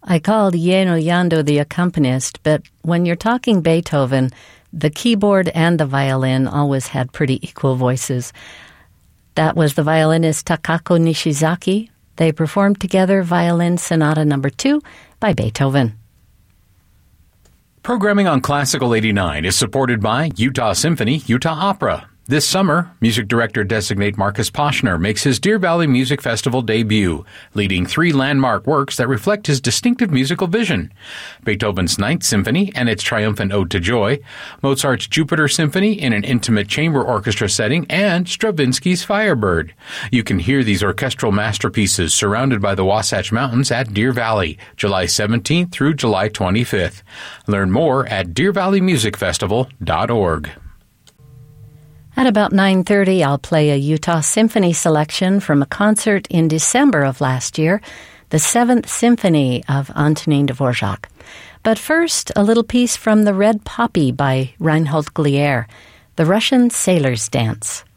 I called Yeno Yando the accompanist, but when you're talking Beethoven, the keyboard and the violin always had pretty equal voices. That was the violinist Takako Nishizaki. They performed together Violin Sonata No. 2 by Beethoven. Programming on Classical 89 is supported by Utah Symphony, Utah Opera. This summer, music director-designate Marcus Poshner makes his Deer Valley Music Festival debut, leading 3 landmark works that reflect his distinctive musical vision: Beethoven's Ninth Symphony and its triumphant Ode to Joy, Mozart's Jupiter Symphony in an intimate chamber orchestra setting, and Stravinsky's Firebird. You can hear these orchestral masterpieces surrounded by the Wasatch Mountains at Deer Valley, July 17th through July 25th. Learn more at deervalleymusicfestival.org. At about 9:30, I'll play a Utah Symphony selection from a concert in December of last year, the 7th Symphony of Antonin Dvorak. But first, a little piece from The Red Poppy by Reinhold Glier, the Russian Sailor's Dance.